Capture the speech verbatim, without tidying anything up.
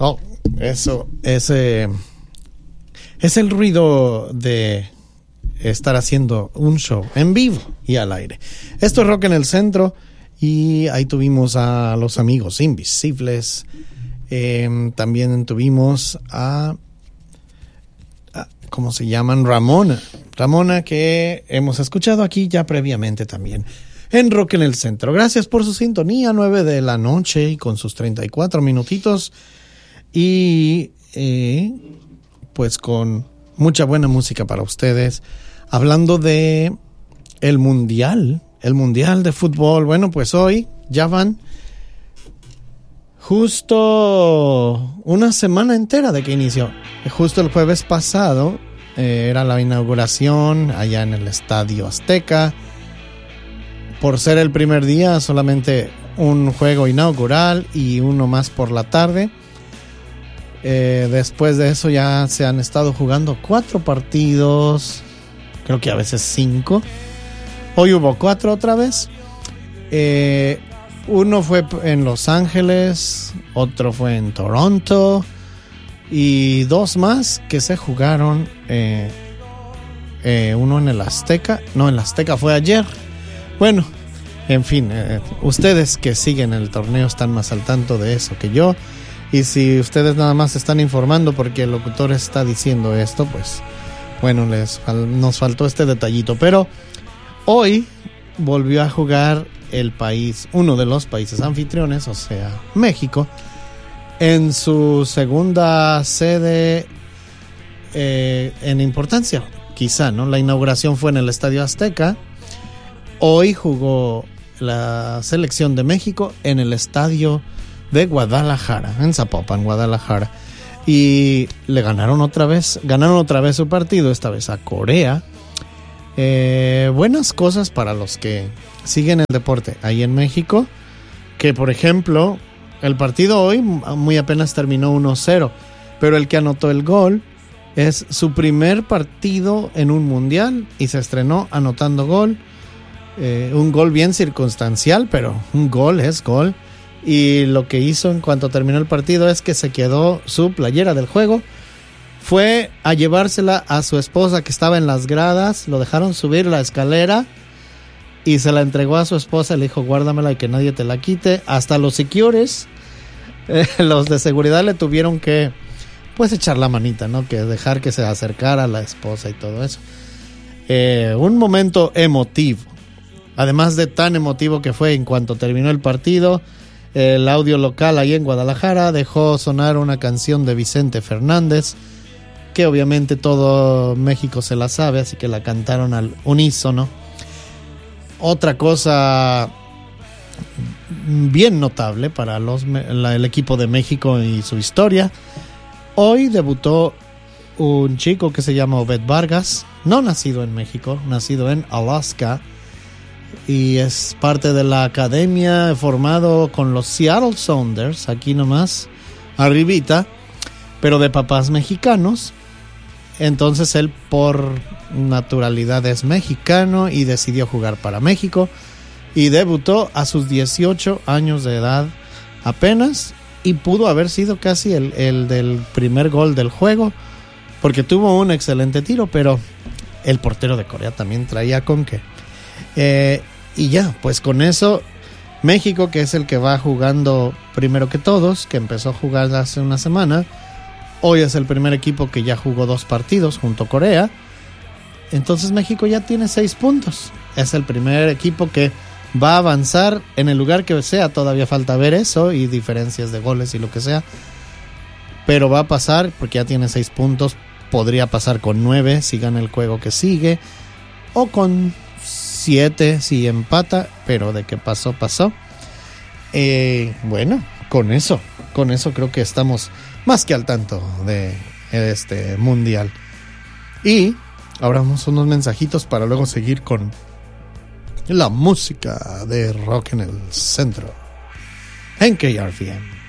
Oh, eso, ese es el ruido de estar haciendo un show en vivo y al aire. Esto es Rock en el Centro y ahí tuvimos a los amigos Invisibles. Eh, también tuvimos a, a, ¿cómo se llaman? Ramona. Ramona, que hemos escuchado aquí ya previamente también en Rock en el Centro. Gracias por su sintonía, nueve de la noche y con sus treinta y cuatro minutitos. Y eh, pues con mucha buena música para ustedes. Hablando de el Mundial, el Mundial de Fútbol. Bueno, pues hoy ya van justo una semana entera de que inició. Justo el jueves pasado eh, era la inauguración allá en el Estadio Azteca. Por ser el primer día, solamente un juego inaugural y uno más por la tarde. Eh, después de eso ya se han estado jugando cuatro partidos, creo que a veces cinco. Hoy hubo cuatro otra vez. Eh, uno fue en Los Ángeles, otro fue en Toronto y dos más que se jugaron. Eh, eh, uno en el Azteca, no, en el Azteca fue ayer. Bueno, en fin, eh, ustedes que siguen el torneo están más al tanto de eso que yo. Y si ustedes nada más están informando porque el locutor está diciendo esto, pues bueno, les nos faltó este detallito. Pero hoy volvió a jugar el país, uno de los países anfitriones, o sea, México, en su segunda sede eh, en importancia, quizá, ¿no? La inauguración fue en el Estadio Azteca. Hoy jugó la selección de México en el Estadio de Guadalajara, en Zapopan, Guadalajara, y le ganaron otra vez, ganaron otra vez su partido, esta vez a Corea. Eh, buenas cosas para los que siguen el deporte ahí en México, que por ejemplo, el partido hoy muy apenas terminó uno cero, pero el que anotó el gol es su primer partido en un mundial y se estrenó anotando gol, eh, un gol bien circunstancial, pero un gol es gol. Y lo que hizo en cuanto terminó el partido es que se quedó su playera del juego, fue a llevársela a su esposa que estaba en las gradas, lo dejaron subir la escalera y se la entregó a su esposa, le dijo guárdamela y que nadie te la quite. Hasta los secures, eh, los de seguridad le tuvieron que pues echar la manita, ¿no? Que dejar que se acercara a la esposa y todo eso. Eh, un momento emotivo, además de tan emotivo que fue en cuanto terminó el partido. El audio local ahí en Guadalajara dejó sonar una canción de Vicente Fernández, que obviamente todo México se la sabe, así que la cantaron al unísono. Otra cosa bien notable para los, la, el equipo de México y su historia. Hoy debutó un chico que se llama Obed Vargas, no nacido en México, nacido en Alaska, y es parte de la academia, formado con los Seattle Sounders, aquí nomás, arribita, pero de papás mexicanos. Entonces él por naturalidad es mexicano y decidió jugar para México y debutó a sus dieciocho años de edad apenas, y pudo haber sido casi el, el del primer gol del juego porque tuvo un excelente tiro, pero el portero de Corea también traía con qué. Eh, y ya, pues con eso México, que es el que va jugando primero que todos, que empezó a jugar hace una semana, hoy es el primer equipo que ya jugó dos partidos junto a Corea. Entonces México ya tiene seis puntos, es el primer equipo que va a avanzar en el lugar que sea. Todavía falta ver eso y diferencias de goles y lo que sea, pero va a pasar porque ya tiene seis puntos. Podría pasar con nueve si gana el juego que sigue, o con siete si empata, pero de que pasó, pasó. Eh, bueno, con eso, con eso creo que estamos más que al tanto de este mundial. Y ahora vamos a unos mensajitos para luego seguir con la música de Rock en el Centro en K R V M.